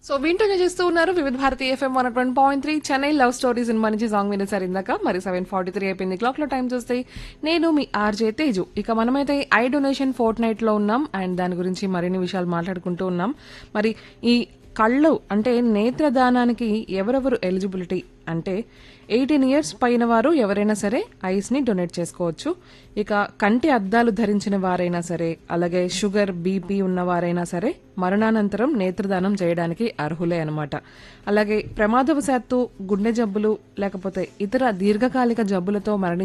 So వింటూనే చేస్తూ ఉన్నారు వివిధ Bharati FM 101.3 Chennai love stories in మంచి సాంగ్ వినేసారు ఇందాక. మరి 7:43 అయిపోయింది క్లాక్ లో. టైం చూస్తే నేను మీ ఆర్జే తేజు. ఇక మనమైతే ఐ డొనేషన్ ఫోర్ట్ నైట్ లో ఉన్నాం అండ్ దాని గురించి మరిన్ని విషయాలు మాట్లాడుకుంటూ ఉన్నాం. మరి ఈ కళ్ళు అంటే నేత్రదానానికి ఎవరెవరు ఎలిజిబిలిటీ అంటే 18 ఇయర్స్ పైన వారు ఎవరైనా సరే ఐస్ ని డొనేట్ చేసుకోవచ్చు. ఇక కంటి అద్దాలు ధరించిన వారైనా సరే, అలాగే షుగర్ బీపీ ఉన్న వారైనా సరే మరణానంతరం నేత్రదానం చేయడానికి అర్హులే అనమాట. అలాగే ప్రమాదవశాత్తు గుండె జబ్బులు లేకపోతే ఇతర దీర్ఘకాలిక జబ్బులతో